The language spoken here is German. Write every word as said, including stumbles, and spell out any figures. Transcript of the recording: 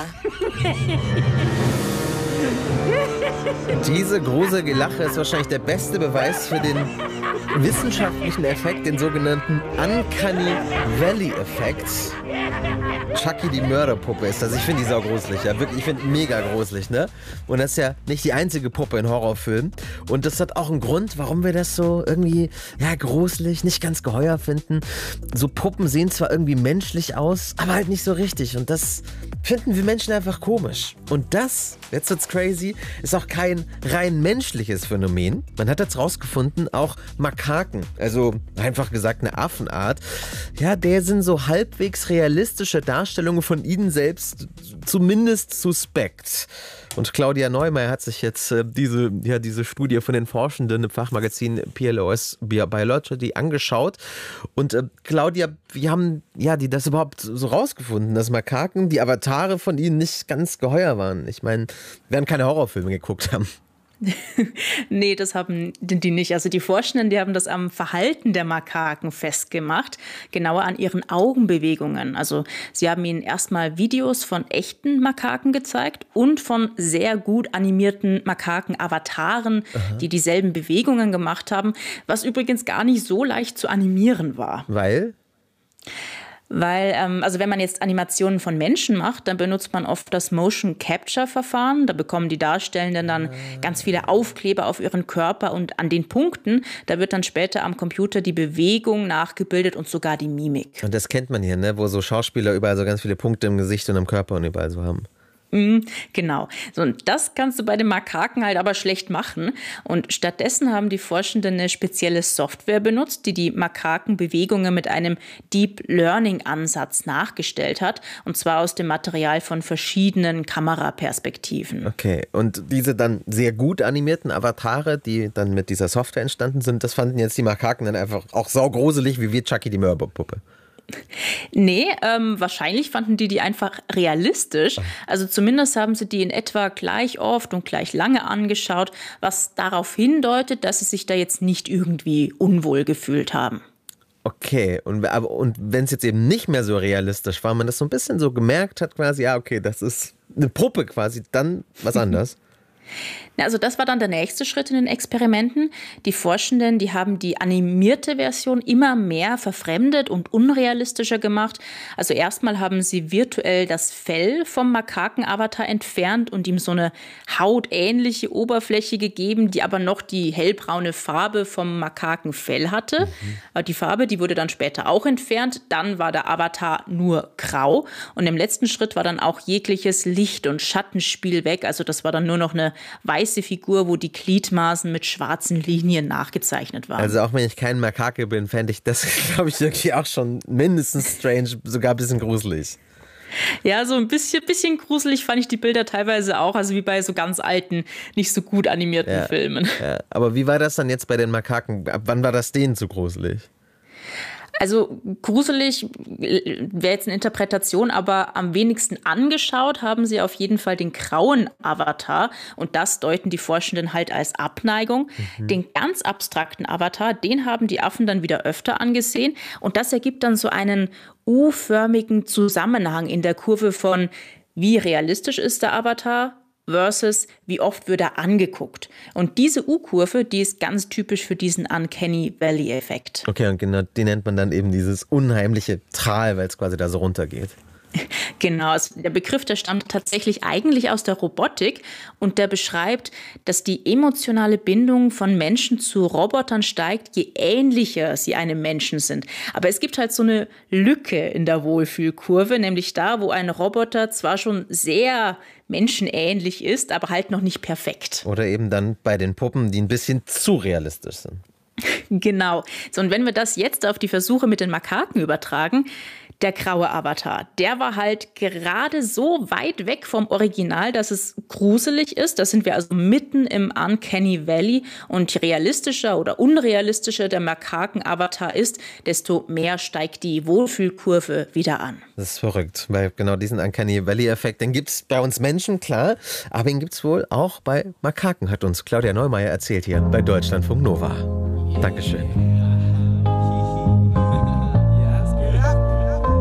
Lacher. Diese gruselige Lache ist wahrscheinlich der beste Beweis für den wissenschaftlichen Effekt, den sogenannten Uncanny Valley-Effekt. Chucky die Mörderpuppe ist das. Ich finde die sau gruselig, ja. Wirklich, ich finde mega gruselig, ne? Und das ist ja nicht die einzige Puppe in Horrorfilmen. Und das hat auch einen Grund, warum wir das so irgendwie, ja, gruselig, nicht ganz geheuer finden. So Puppen sehen zwar irgendwie menschlich aus, aber halt nicht so richtig. Und das finden wir Menschen einfach komisch. Und das, jetzt wird's crazy, ist auch kein rein menschliches Phänomen. Man hat jetzt rausgefunden, auch Makaken, also einfach gesagt eine Affenart, ja, der sind so halbwegs realistische Darstellungen von ihnen selbst zumindest suspekt. Und Claudia Neumeier hat sich jetzt äh, diese, ja, diese Studie von den Forschenden im Fachmagazin P L O S Biology angeschaut. Und äh, Claudia, wie haben ja, die das überhaupt so rausgefunden, dass Makaken, die Avatare von ihnen nicht ganz geheuer waren? Ich meine, wir werden keine Horrorfilme geguckt haben. Nee, das haben die nicht. Also die Forschenden, die haben das am Verhalten der Makaken festgemacht, genauer an ihren Augenbewegungen. Also sie haben ihnen erstmal Videos von echten Makaken gezeigt und von sehr gut animierten Makaken-Avataren, Aha. die dieselben Bewegungen gemacht haben, was übrigens gar nicht so leicht zu animieren war. Weil? Weil, ähm, also wenn man jetzt Animationen von Menschen macht, dann benutzt man oft das Motion Capture Verfahren. Da bekommen die Darstellenden dann ganz viele Aufkleber auf ihren Körper und an den Punkten, da wird dann später am Computer die Bewegung nachgebildet und sogar die Mimik. Und das kennt man hier, ne? Wo so Schauspieler überall so ganz viele Punkte im Gesicht und im Körper und überall so haben. Mm, genau. So, und das kannst du bei den Makaken halt aber schlecht machen. Und stattdessen haben die Forschenden eine spezielle Software benutzt, die die Makakenbewegungen mit einem Deep Learning Ansatz nachgestellt hat. Und zwar aus dem Material von verschiedenen Kameraperspektiven. Okay. Und diese dann sehr gut animierten Avatare, die dann mit dieser Software entstanden sind, das fanden jetzt die Makaken dann einfach auch saugruselig, wie wir Chucky die Mörderpuppe. Nee, ähm, wahrscheinlich fanden die die einfach realistisch. Also zumindest haben sie die in etwa gleich oft und gleich lange angeschaut, was darauf hindeutet, dass sie sich da jetzt nicht irgendwie unwohl gefühlt haben. Okay, und, aber, und wenn es jetzt eben nicht mehr so realistisch war, man das so ein bisschen so gemerkt hat quasi, ja okay, das ist eine Puppe quasi, dann was anderes. Also das war dann der nächste Schritt in den Experimenten. Die Forschenden, die haben die animierte Version immer mehr verfremdet und unrealistischer gemacht. Also erstmal haben sie virtuell das Fell vom Makaken-Avatar entfernt und ihm so eine hautähnliche Oberfläche gegeben, die aber noch die hellbraune Farbe vom Makakenfell hatte. Mhm. Die Farbe, die wurde dann später auch entfernt. Dann war der Avatar nur grau. Und im letzten Schritt war dann auch jegliches Licht- und Schattenspiel weg. Also das war dann nur noch eine weiße Figur, wo die Gliedmaßen mit schwarzen Linien nachgezeichnet waren. Also auch wenn ich kein Makake bin, fände ich das, glaube ich, wirklich auch schon mindestens strange, sogar ein bisschen gruselig. Ja, so ein bisschen, bisschen gruselig fand ich die Bilder teilweise auch, also wie bei so ganz alten, nicht so gut animierten ja, Filmen. Ja. Aber wie war das dann jetzt bei den Makaken? Ab wann war das denen zu gruselig? Also gruselig wäre jetzt eine Interpretation, aber am wenigsten angeschaut haben sie auf jeden Fall den grauen Avatar und das deuten die Forschenden halt als Abneigung. Mhm. Den ganz abstrakten Avatar, den haben die Affen dann wieder öfter angesehen und das ergibt dann so einen U-förmigen Zusammenhang in der Kurve von wie realistisch ist der Avatar versus wie oft wird er angeguckt. Und diese U-Kurve, die ist ganz typisch für diesen Uncanny Valley-Effekt. Okay, und genau die nennt man dann eben dieses unheimliche Tral, weil es quasi da so runtergeht. Genau, also der Begriff, der stammt tatsächlich eigentlich aus der Robotik und der beschreibt, dass die emotionale Bindung von Menschen zu Robotern steigt, je ähnlicher sie einem Menschen sind. Aber es gibt halt so eine Lücke in der Wohlfühlkurve, nämlich da, wo ein Roboter zwar schon sehr menschenähnlich ist, aber halt noch nicht perfekt. Oder eben dann bei den Puppen, die ein bisschen zu realistisch sind. Genau. So, und wenn wir das jetzt auf die Versuche mit den Makaken übertragen, der graue Avatar, der war halt gerade so weit weg vom Original, dass es gruselig ist. Da sind wir also mitten im Uncanny Valley. Und je realistischer oder unrealistischer der Makaken-Avatar ist, desto mehr steigt die Wohlfühlkurve wieder an. Das ist verrückt, weil genau diesen Uncanny Valley-Effekt, den gibt es bei uns Menschen, klar, aber den gibt es wohl auch bei Makaken, hat uns Claudia Neumeier erzählt hier bei Deutschlandfunk Nova. Dankeschön.